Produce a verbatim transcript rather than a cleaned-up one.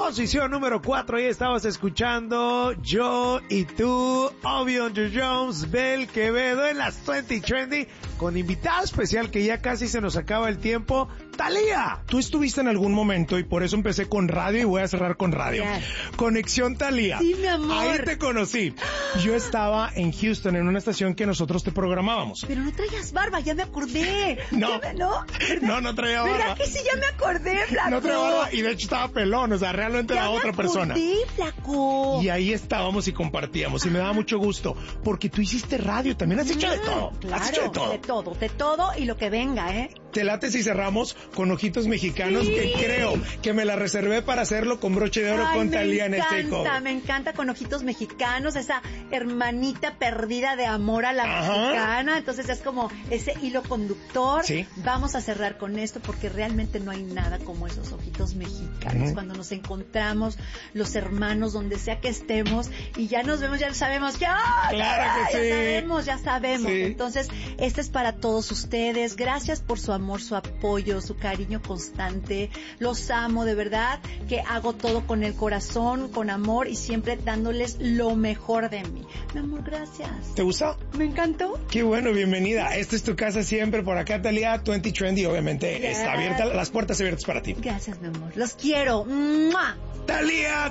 Posición número cuatro, y estamos escuchando Yo y Tú, Obi Jones, Bel Quevedo en las veinte Trendy, con invitado especial que ya casi se nos acaba el tiempo, Thalía. Tú estuviste en algún momento y por eso empecé con radio y voy a cerrar con radio. Yes. Conexión Thalía. Sí, mi amor. Ahí te conocí. Yo estaba en Houston en una estación que nosotros te programábamos. Pero no traías barba, ya me acordé. No. Me, ¿No? No, no traía barba. ¿Verdad que sí? Ya me acordé, flaco. No traía barba y de hecho estaba pelón, o sea, realmente ya era otra me persona. acordé, flaco. Y ahí estábamos y compartíamos y me daba mucho gusto porque tú hiciste radio, también has hecho de todo. Claro, has hecho de todo. de todo, de todo y lo que venga, ¿eh? Te late si cerramos con Ojitos Mexicanos, Sí. que creo que me la reservé para hacerlo con broche de oro. Ay, con me Thalía en encanta, este cover. me encanta con Ojitos Mexicanos, esa hermanita perdida de amor a la Ajá. mexicana. Entonces es como ese hilo conductor. Sí. Vamos a cerrar con esto porque realmente no hay nada como esos ojitos mexicanos. Ujú. Cuando nos encontramos los hermanos donde sea que estemos y ya nos vemos, ya sabemos, ya, Claro que ya sí. sabemos, ya sabemos. Sí. Entonces, este es para todos ustedes. Gracias por su amor, su apoyo, su cariño constante. Los amo, de verdad, que hago todo con el corazón, con amor y siempre dándoles lo mejor de mí. Mi amor, gracias. ¿Te gusta? Me encantó. Qué bueno, bienvenida. Esta es tu casa siempre por acá, Thalía. veinte Trendy, obviamente, Yes. está abierta, las puertas abiertas para ti. Gracias, mi amor. Los quiero. ¡Mua! Thalía.